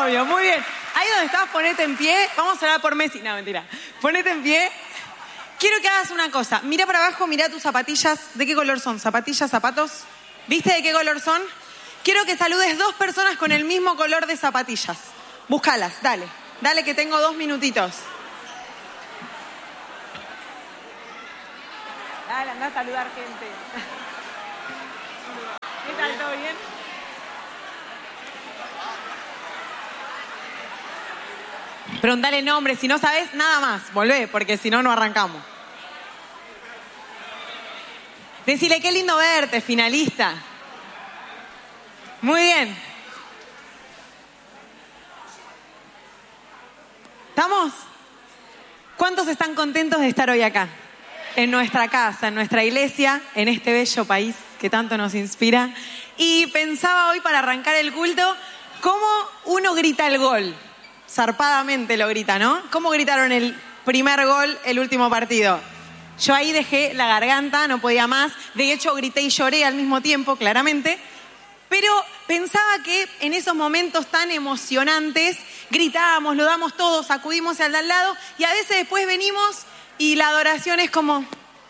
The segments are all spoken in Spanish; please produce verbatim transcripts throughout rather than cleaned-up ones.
obvio. Muy bien. Ahí donde estás, ponete en pie. Vamos a hablar por Messi. No, mentira. Ponete en pie. Quiero que hagas una cosa. Mira para abajo, mira tus zapatillas. ¿De qué color son? ¿Zapatillas, zapatos? ¿Viste de qué color son? Quiero que saludes dos personas con el mismo color de zapatillas. Búscalas, dale. Dale que tengo dos minutitos. Dale, anda a saludar gente. ¿Qué tal? ¿Todo bien? Preguntale nombre, si no sabes nada más, volvé, porque si no, no arrancamos. Decile, qué lindo verte, finalista. Muy bien. ¿Estamos? ¿Cuántos están contentos de estar hoy acá? En nuestra casa, en nuestra iglesia, en este bello país que tanto nos inspira. Y pensaba hoy para arrancar el culto, cómo uno grita el gol. Zarpadamente lo grita, ¿no? ¿Cómo gritaron el primer gol el último partido? Yo ahí dejé la garganta, no podía más. De hecho, grité y lloré al mismo tiempo, claramente. Pero pensaba que en esos momentos tan emocionantes, gritábamos, lo damos todos, sacudimos al de al lado, y a veces después venimos y la adoración es como...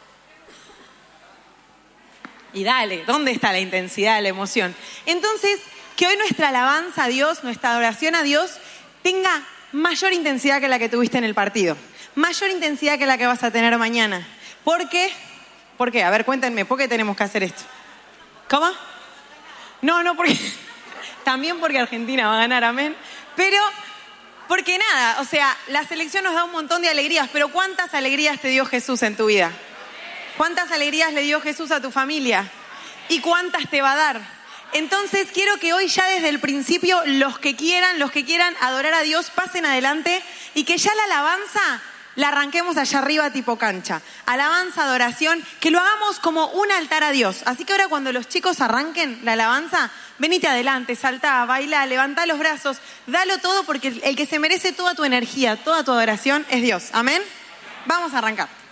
Y dale, ¿dónde está la intensidad, la emoción? Entonces, que hoy nuestra alabanza a Dios, nuestra adoración a Dios, tenga mayor intensidad que la que tuviste en el partido. Mayor intensidad que la que vas a tener mañana. ¿Por qué? ¿Por qué? A ver, cuéntenme, ¿por qué tenemos que hacer esto? ¿Cómo? No, no, porque... También porque Argentina va a ganar, amén. Pero, porque nada, o sea, la selección nos da un montón de alegrías, pero ¿cuántas alegrías te dio Jesús en tu vida? ¿Cuántas alegrías le dio Jesús a tu familia? ¿Y cuántas te va a dar? Entonces quiero que hoy ya desde el principio los que quieran, los que quieran adorar a Dios pasen adelante y que ya la alabanza la arranquemos allá arriba tipo cancha. Alabanza, adoración, que lo hagamos como un altar a Dios. Así que ahora cuando los chicos arranquen la alabanza, venite adelante, saltá, bailá, levantá los brazos, dalo todo porque el que se merece toda tu energía, toda tu adoración es Dios. Amén. Vamos a arrancar.